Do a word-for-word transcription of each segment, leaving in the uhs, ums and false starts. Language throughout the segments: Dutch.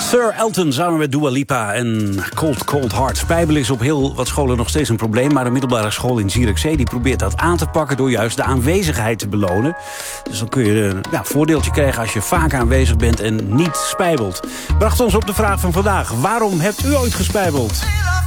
Sir Elton samen met Dua Lipa en Cold Cold Heart. Spijbelen is op heel wat scholen nog steeds een probleem, maar de middelbare school in Zierikzee die probeert dat aan te pakken door juist de aanwezigheid te belonen. Dus dan kun je een ja, voordeeltje krijgen als je vaak aanwezig bent en niet spijbelt. Bracht ons op de vraag van vandaag. Waarom hebt u ooit gespijbeld?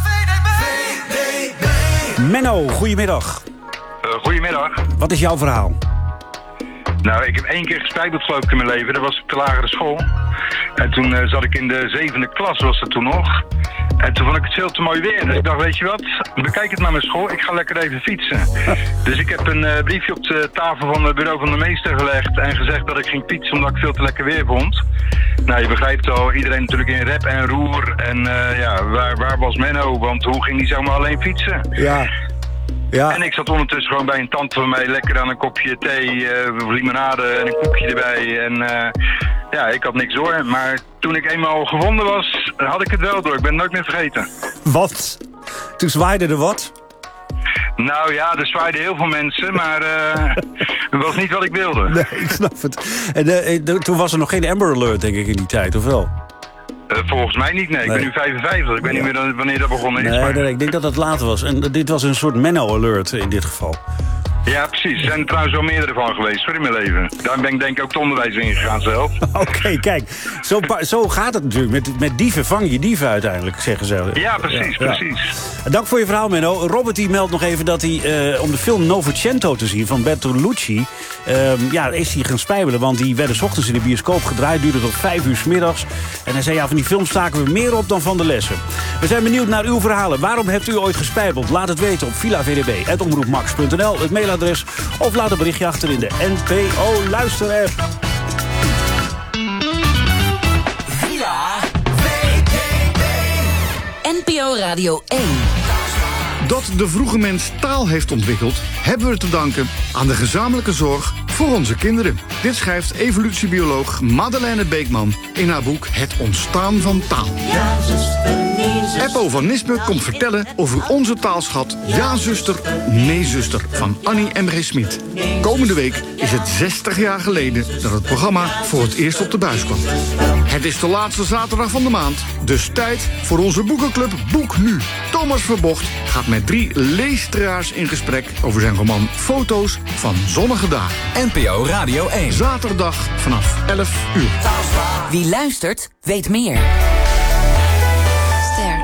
Menno, goedemiddag. Uh, goedemiddag. Wat is jouw verhaal? Nou, ik heb één keer gespijbeld geloof ik in mijn leven. Dat was op de lagere school. En toen uh, zat ik in de zevende klas, was dat toen nog. En toen vond ik het veel te mooi weer. Dus ik dacht, weet je wat, bekijk het naar mijn school. Ik ga lekker even fietsen. Dus ik heb een uh, briefje op de tafel van het bureau van de meester gelegd. En gezegd dat ik ging fietsen omdat ik veel te lekker weer vond. Nou, je begrijpt al, iedereen natuurlijk in rep en roer. En uh, ja, waar, waar was Menno? Want hoe ging die zomaar alleen fietsen? Ja. Ja. En ik zat ondertussen gewoon bij een tante van mij lekker aan een kopje thee, uh, limonade en een koekje erbij. En uh, ja, ik had niks door. Maar toen ik eenmaal gewonnen was, had ik het wel door. Ik ben het nooit meer vergeten. Wat? Toen zwaaide er wat? Nou ja, er zwaaiden heel veel mensen, maar uh, het was niet wat ik wilde. Nee, ik snap het. En uh, de, toen was er nog geen Amber Alert, denk ik, in die tijd, of wel? Uh, volgens mij niet, nee. Ik nee. ben nu vijfenvijftig. Ik weet ja. niet meer wanneer dat begonnen is. Nee, maar... nee, ik denk dat het later was. En dit was een soort Menno-alert in dit geval. Ja, precies. Er zijn er trouwens wel meerdere van geweest voor in mijn leven. Daar ben ik denk ik ook het onderwijs in gegaan zelf. Oké, okay, kijk. Zo, zo gaat het natuurlijk. Met, met dieven vang je dieven uiteindelijk, zeggen ze. Ja, precies, ja, precies. Ja. Dank voor je verhaal, Menno. Robert die meldt nog even dat hij, uh, om de film Novecento te zien van Bertolucci... Uh, ja, is hij gaan spijbelen, want die werden 's ochtends in de bioscoop gedraaid. Duurde tot vijf uur 's middags. En hij zei, ja, van die films staken we meer op dan van de lessen. We zijn benieuwd naar uw verhalen. Waarom hebt u ooit gespijbeld? Laat het weten op villa v d b punt omroepmax punt n l, het mailadres... of laat een berichtje achter in de N P O-luisterapp. Villa V D B. N P O Radio één. Dat de vroege mens taal heeft ontwikkeld, hebben we te danken aan de gezamenlijke zorg voor onze kinderen. Dit schrijft evolutiebioloog Madeleine Beekman in haar boek Het ontstaan van taal. Ja, zuster, nee, zuster. Eppo van Nispen komt vertellen over onze taalschat Ja, zuster, nee, zuster van Annie M G Smit. Komende week is het zestig jaar geleden dat het programma voor het eerst op de buis kwam. Het is de laatste zaterdag van de maand, dus tijd voor onze boekenclub Boek Nu. Thomas Verbocht gaat met drie leestraars in gesprek over zijn roman Foto's van zonnige dagen. N P O Radio één. Zaterdag vanaf elf uur. Wie luistert, weet meer. Ster.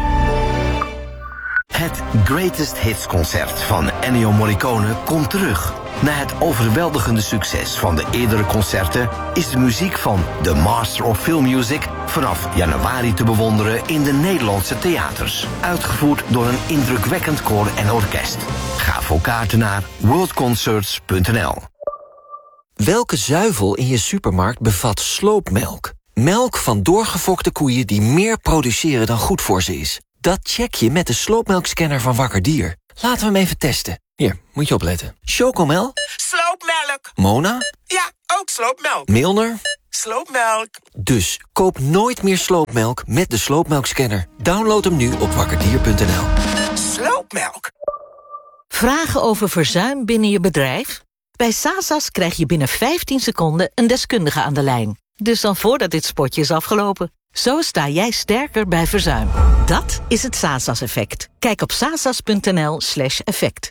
Het Greatest Hits concert van Ennio Morricone komt terug. Na het overweldigende succes van de eerdere concerten is de muziek van The Master of Film Music vanaf januari te bewonderen in de Nederlandse theaters. Uitgevoerd door een indrukwekkend koor en orkest. Ga voor kaarten naar worldconcerts punt n l. Welke zuivel in je supermarkt bevat sloopmelk? Melk van doorgefokte koeien die meer produceren dan goed voor ze is. Dat check je met de sloopmelkscanner van Wakker Dier. Laten we hem even testen. Hier, moet je opletten. Chocomel? Sloopmelk. Mona? Ja, ook sloopmelk. Milner? Sloopmelk. Dus koop nooit meer sloopmelk met de sloopmelkscanner. Download hem nu op wakkerdier punt n l. Sloopmelk. Vragen over verzuim binnen je bedrijf? Bij Sasas krijg je binnen vijftien seconden een deskundige aan de lijn. Dus dan voordat dit spotje is afgelopen. Zo sta jij sterker bij verzuim. Dat is het Sasas-effect. Kijk op sasas punt n l slash effect.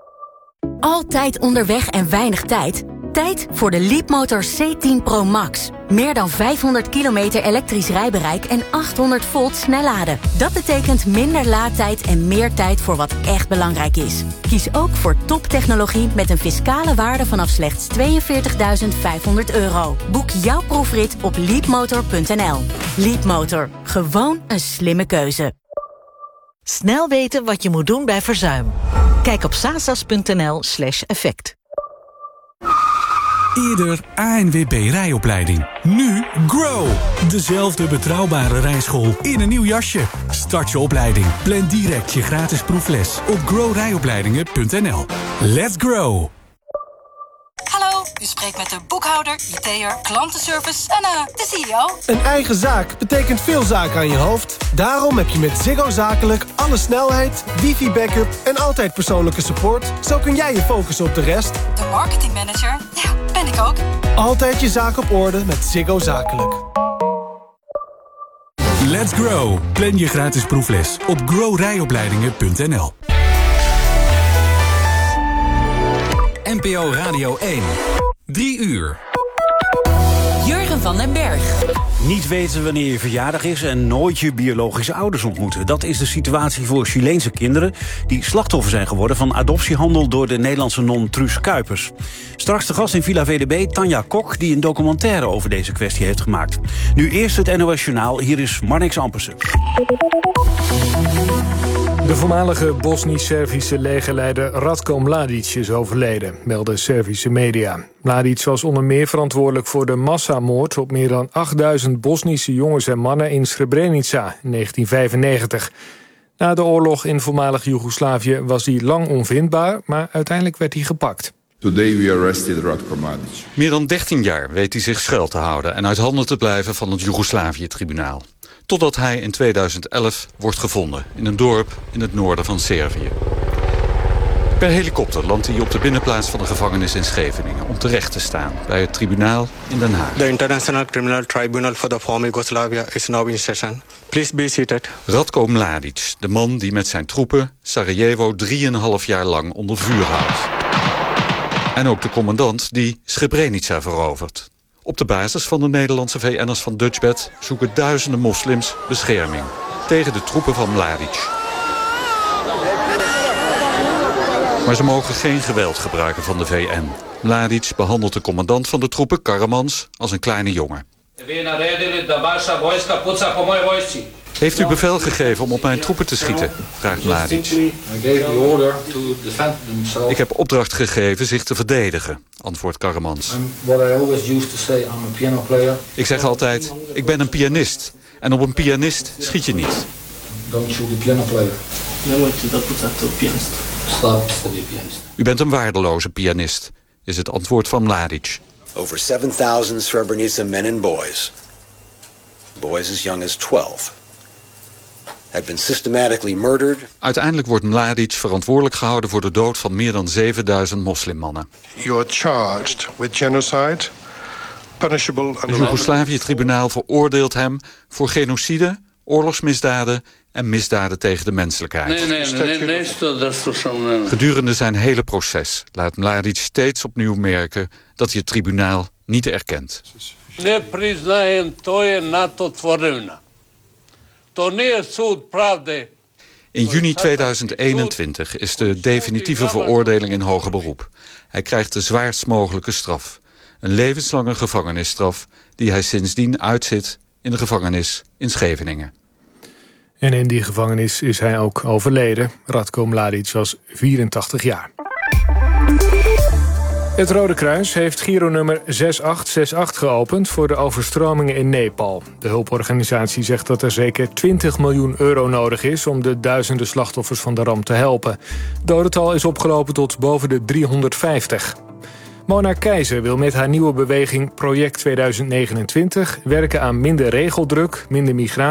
Altijd onderweg en weinig tijd? Tijd voor de Leapmotor C tien Pro Max. Meer dan vijfhonderd kilometer elektrisch rijbereik en achthonderd volt snelladen. Dat betekent minder laadtijd en meer tijd voor wat echt belangrijk is. Kies ook voor toptechnologie met een fiscale waarde vanaf slechts tweeënveertigduizend vijfhonderd euro. Boek jouw proefrit op leapmotor punt n l. Leapmotor. Gewoon een slimme keuze. Snel weten wat je moet doen bij verzuim. Kijk op sasas punt n l slash effect. Eerder A N W B rijopleiding. Nu Grow. Dezelfde betrouwbare rijschool in een nieuw jasje. Start je opleiding. Plan direct je gratis proefles op grow rijopleidingen punt n l. Let's grow. Hallo, u spreekt met de boekhouder, I T'er, klantenservice en uh, de C E O. Een eigen zaak betekent veel zaken aan je hoofd. Daarom heb je met Ziggo Zakelijk alle snelheid, wifi-backup en altijd persoonlijke support. Zo kun jij je focussen op de rest. De marketingmanager, ja, ben ik ook. Altijd je zaak op orde met Ziggo Zakelijk. Let's grow. Plan je gratis proefles op grow rijopleidingen punt n l. N P O Radio één. Drie uur. Jurgen van den Berg. Niet weten wanneer je verjaardag is en nooit je biologische ouders ontmoeten. Dat is de situatie voor Chileense kinderen die slachtoffer zijn geworden van adoptiehandel door de Nederlandse non Truus Kuipers. Straks de gast in Villa V D B, Tanja Kok, die een documentaire over deze kwestie heeft gemaakt. Nu eerst het N O S Journaal, hier is Marnix Ampersen. De voormalige Bosnisch-Servische legerleider Ratko Mladic is overleden, melden Servische media. Mladic was onder meer verantwoordelijk voor de massamoord op meer dan achtduizend Bosnische jongens en mannen in Srebrenica in negentien vijfennegentig. Na de oorlog in voormalig Joegoslavië was hij lang onvindbaar, maar uiteindelijk werd hij gepakt. Today we arrested Ratko Mladic. Meer dan dertien jaar weet hij zich schuil te houden en uit handen te blijven van het Joegoslavië-tribunaal. Totdat hij in tweeduizend elf wordt gevonden in een dorp in het noorden van Servië. Per helikopter landt hij op de binnenplaats van de gevangenis in Scheveningen om terecht te staan bij het tribunaal in Den Haag. The International Criminal Tribunal for the former Yugoslavia is now in session. Please be seated. Ratko Mladic, de man die met zijn troepen Sarajevo drieënhalf jaar lang onder vuur houdt. En ook de commandant die Srebrenica verovert. Op de basis van de Nederlandse V N'ers van Dutchbat zoeken duizenden moslims bescherming tegen de troepen van Mladic. Maar ze mogen geen geweld gebruiken van de V N. Mladic behandelt de commandant van de troepen, Karamans, als een kleine jongen. Heeft u bevel gegeven om op mijn troepen te schieten? Vraagt Mladic. Ik heb opdracht gegeven zich te verdedigen, antwoordt Karamans. Ik zeg altijd, ik ben een pianist. En op een pianist schiet je niet. U bent een waardeloze pianist, is het antwoord van Mladic. Over seven thousand Srebrenica men and boys, boys as young as twelve, had been systematically murdered. Uiteindelijk wordt Mladic verantwoordelijk gehouden voor de dood van meer dan zevenduizend moslimmannen. You are charged with genocide, punishable. Het Joegoslavië-tribunaal veroordeelt hem voor genocide, oorlogsmisdaden en misdaden tegen de menselijkheid. Nee, nee, nee, nee, nee. Gedurende zijn hele proces laat Mladic steeds opnieuw merken dat hij het tribunaal niet erkent. Ne priznajem, to je NATO tvorevina. To nije sud pravde. In juni tweeduizend eenentwintig is de definitieve veroordeling in hoger beroep. Hij krijgt de zwaarst mogelijke straf. Een levenslange gevangenisstraf die hij sindsdien uitzit in de gevangenis in Scheveningen. En in die gevangenis is hij ook overleden. Ratko Mladic was vierentachtig jaar. Het Rode Kruis heeft Giro-nummer zes acht zes acht geopend voor de overstromingen in Nepal. De hulporganisatie zegt dat er zeker twintig miljoen euro nodig is om de duizenden slachtoffers van de ramp te helpen. Het dodental is opgelopen tot boven de driehonderdvijftig. Mona Keizer wil met haar nieuwe beweging Project tweeduizend negenentwintig werken aan minder regeldruk, minder migratie